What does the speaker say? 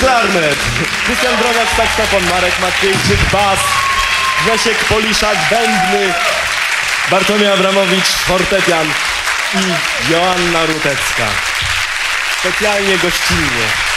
klarnet, Krystian Droniak saksofon, Marek Maciejczyk bas, Grzesiek Poliszak bębny, Bartłomiej Abramowicz fortepian i Joanna Rutecka. Specjalnie gościnnie.